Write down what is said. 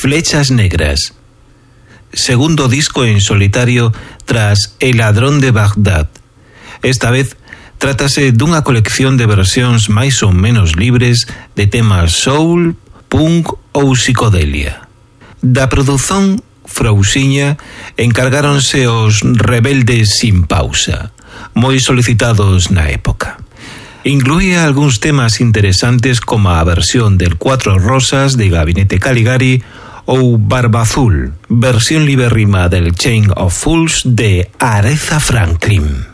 Flechas Negras, segundo disco en solitario tras El Ladrón de Bagdad. Esta vez trátase dunha colección de versións máis ou menos libres de temas soul, punk ou psicodelia. Da produción Frouxiña encargáronse os Rebeldes Sin Pausa, moi solicitados na época. Incluía algúns temas interesantes como a versión del Cuatro Rosas de Gabinete Caligari ou Barba Azul, versión libérrima del Chain of Fools de Aretha Franklin.